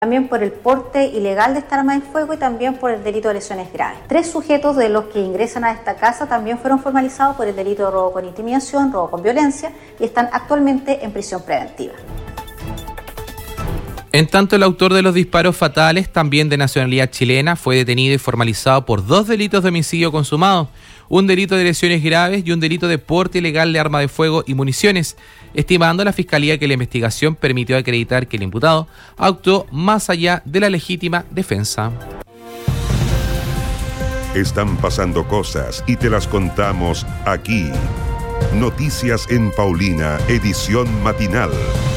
también por el porte ilegal de esta arma de fuego y también por el delito de lesiones graves. 3 sujetos de los que ingresan a esta casa también fueron formalizados por el delito de robo con intimidación, robo con violencia y están actualmente en prisión preventiva. En tanto, el autor de los disparos fatales, también de nacionalidad chilena, fue detenido y formalizado por 2 delitos de homicidio consumado, un delito de lesiones graves y un delito de porte ilegal de arma de fuego y municiones, estimando la Fiscalía que la investigación permitió acreditar que el imputado actuó más allá de la legítima defensa. Están pasando cosas y te las contamos aquí. Noticias en Paulina, edición matinal.